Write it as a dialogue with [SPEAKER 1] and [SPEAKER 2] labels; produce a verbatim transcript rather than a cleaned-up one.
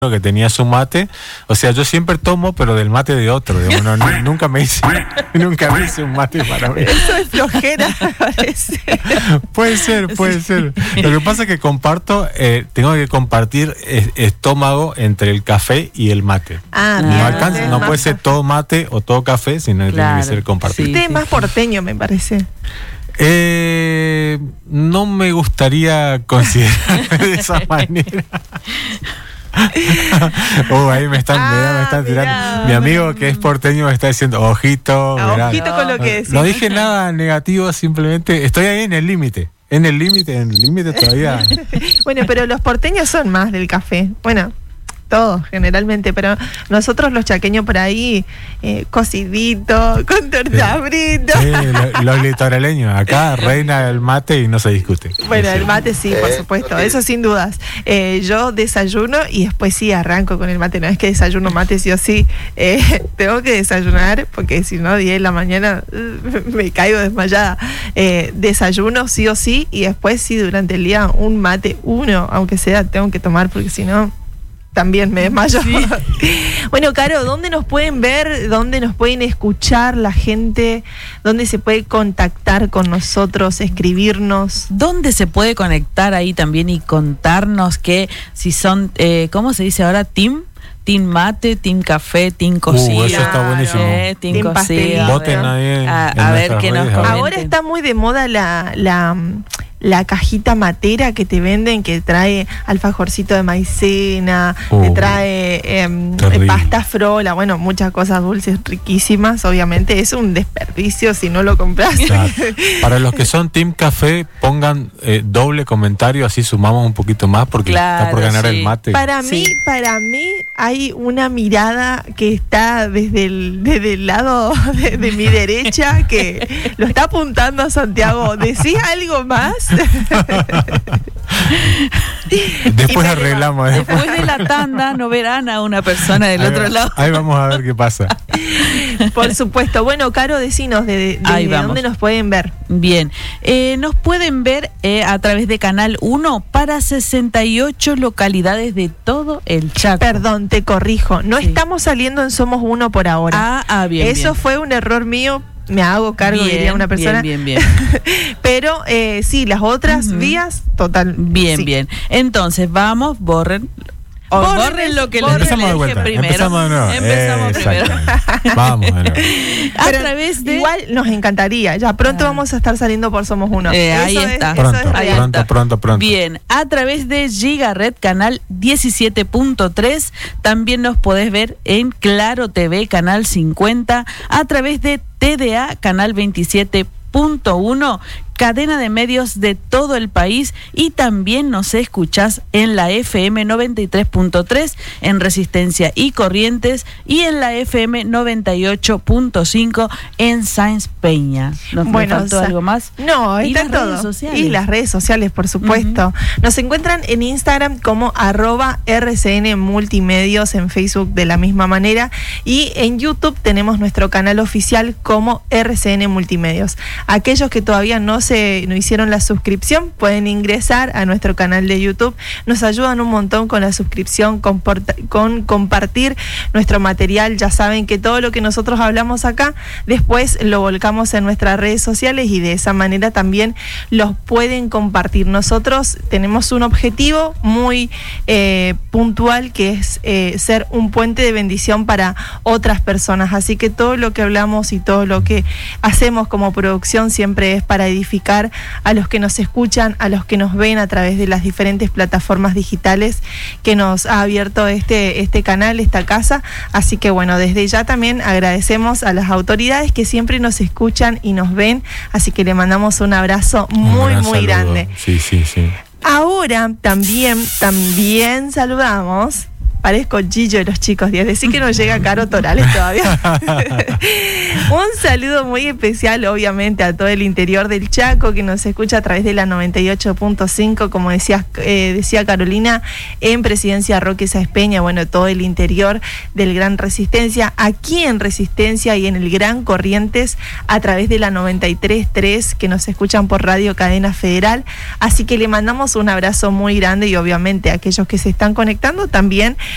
[SPEAKER 1] que tenía su mate, o sea, yo siempre tomo, pero del mate de otro, digamos, no, no, nunca me hice, nunca me hice un mate para mí.
[SPEAKER 2] Eso es flojera, parece.
[SPEAKER 1] Puede ser, puede sí. ser. Lo que pasa es que comparto, eh, tengo que compartir es, estómago entre el café y el mate.
[SPEAKER 2] Ah,
[SPEAKER 1] no
[SPEAKER 2] bien.
[SPEAKER 1] alcanza, no puede ser todo mate o todo café, sino que
[SPEAKER 3] Claro,
[SPEAKER 1] tiene que ser compartido.
[SPEAKER 2] Sí, Usted es más porteño, me parece.
[SPEAKER 1] Eh, no me gustaría considerarme de esa manera. Oh, ahí me están, ah, mirá, me están mirá, tirando. Mi amigo que es porteño me está diciendo, ojito,
[SPEAKER 2] ah,
[SPEAKER 1] mirá.
[SPEAKER 2] Ojito con lo que decís.
[SPEAKER 1] No dije nada negativo, simplemente estoy ahí en el límite. En el límite, en el límite todavía.
[SPEAKER 2] Bueno, pero los porteños son más del café. Bueno, todos generalmente, pero nosotros los chaqueños por ahí, eh, cocidito, con torta
[SPEAKER 1] sí.
[SPEAKER 2] frita.
[SPEAKER 1] Sí, los, los litoraleños, acá reina el mate y no se discute.
[SPEAKER 2] Bueno, el mate sí, por supuesto, eso sin dudas. Eh, yo desayuno y después sí arranco con el mate, no es que desayuno mate sí o sí, eh, tengo que desayunar porque si no, diez de la mañana uh, me caigo desmayada. Eh, desayuno sí o sí y después sí, durante el día un mate, uno, aunque sea, tengo que tomar porque si no... También me desmayo. Sí. Bueno, Caro, ¿dónde nos pueden ver? ¿Dónde nos pueden escuchar la gente? ¿Dónde se puede contactar con nosotros, escribirnos?
[SPEAKER 3] ¿Dónde se puede conectar ahí también y contarnos que si son, eh, ¿cómo se dice ahora? ¿Team? Team mate, team café, team cocina.
[SPEAKER 1] Uh, eso está buenísimo.
[SPEAKER 3] Eh, team, team cocina.
[SPEAKER 1] Voten ahí.
[SPEAKER 3] A, a ver qué nos comenten.
[SPEAKER 2] Ahora está muy de moda la... la la cajita matera que te venden, que trae alfajorcito de maicena, uh, te trae eh, pasta frola, bueno, muchas cosas dulces riquísimas, obviamente es un desperdicio si no lo compras.
[SPEAKER 1] Claro. Para los que son team café, pongan eh, doble comentario, así sumamos un poquito más porque claro, está por ganar sí. el mate.
[SPEAKER 2] Para
[SPEAKER 3] sí.
[SPEAKER 2] mí, para mí hay una mirada que está desde el, desde el lado de, de mi derecha que lo está apuntando a Santiago. ¿Decís algo más?
[SPEAKER 1] Después arreglamos.
[SPEAKER 3] Después. después de la tanda no verán a una persona del
[SPEAKER 1] ahí,
[SPEAKER 3] otro lado.
[SPEAKER 1] Ahí vamos a ver qué pasa.
[SPEAKER 2] Por supuesto. Bueno, Caro, decinos de, de, de dónde nos pueden ver.
[SPEAKER 3] Bien, eh, nos pueden ver eh, a través de Canal uno para sesenta y ocho localidades de todo el Chaco.
[SPEAKER 2] Perdón, te corrijo. No sí. estamos saliendo en Somos Uno por ahora.
[SPEAKER 3] Ah, ah bien.
[SPEAKER 2] Eso
[SPEAKER 3] bien.
[SPEAKER 2] fue un error mío. Me hago cargo, bien, diría una persona.
[SPEAKER 3] Bien, bien, bien.
[SPEAKER 2] Pero eh, sí, las otras uh-huh. vías, total.
[SPEAKER 3] Bien,
[SPEAKER 2] sí.
[SPEAKER 3] bien. Entonces, vamos, borren. O borren, borren lo que les
[SPEAKER 1] empezamos de vuelta.
[SPEAKER 3] primero.
[SPEAKER 1] Empezamos de nuevo.
[SPEAKER 3] Empezamos
[SPEAKER 1] eh,
[SPEAKER 3] primero.
[SPEAKER 1] Vamos de nuevo.
[SPEAKER 2] A Pero través de... Igual nos encantaría. Ya pronto ah. vamos a estar saliendo por Somos Uno.
[SPEAKER 3] Eh, ahí
[SPEAKER 2] eso
[SPEAKER 3] está.
[SPEAKER 2] Es,
[SPEAKER 1] pronto,
[SPEAKER 2] eso es
[SPEAKER 1] ahí pronto, está. pronto, pronto.
[SPEAKER 3] Bien, a través de Gigaret, canal diecisiete punto tres. También nos podés ver en Claro T V, canal cincuenta. A través de T D A, canal veintisiete punto uno. Cadena de medios de todo el país y también nos escuchás en la F M noventa y tres punto tres en Resistencia y Corrientes y en la F M noventa y ocho punto cinco en Sáenz Peña. ¿Nos
[SPEAKER 2] bueno,
[SPEAKER 3] faltó
[SPEAKER 2] o sea,
[SPEAKER 3] algo más?
[SPEAKER 2] No,
[SPEAKER 3] y
[SPEAKER 2] está
[SPEAKER 3] las
[SPEAKER 2] todo.
[SPEAKER 3] Redes sociales.
[SPEAKER 2] Y las redes sociales, por supuesto. Uh-huh. Nos encuentran en Instagram como arroba R C N Multimedios, en Facebook de la misma manera y en YouTube tenemos nuestro canal oficial como R C N Multimedios. Aquellos que todavía no se no hicieron la suscripción, pueden ingresar a nuestro canal de YouTube. Nos ayudan un montón con la suscripción, con, con compartir nuestro material. Ya saben que todo lo que nosotros hablamos acá, después lo volcamos en nuestras redes sociales y de esa manera también los pueden compartir. Nosotros tenemos un objetivo muy eh, puntual que es eh, ser un puente de bendición para otras personas. Así que todo lo que hablamos y todo lo que hacemos como producción siempre es para edificar a los que nos escuchan, a los que nos ven a través de las diferentes plataformas digitales que nos ha abierto este, este canal, esta casa. Así que bueno, desde ya también agradecemos a las autoridades que siempre nos escuchan y nos ven, así que le mandamos un abrazo muy, un muy saludo. grande.
[SPEAKER 1] Sí, sí, sí.
[SPEAKER 2] Ahora también, también saludamos. Parezco Gillo de los chicos días, decir que no llega Caro Torales todavía. Un saludo muy especial, obviamente, a todo el interior del Chaco que nos escucha a través de la noventa y ocho punto cinco, como decía, eh, decía Carolina, en Presidencia Roque Sáenz Peña, bueno, todo el interior del Gran Resistencia, aquí en Resistencia y en el Gran Corrientes, a través de la noventa y tres punto tres, que nos escuchan por Radio Cadena Federal. Así que le mandamos un abrazo muy grande y obviamente a aquellos que se están conectando también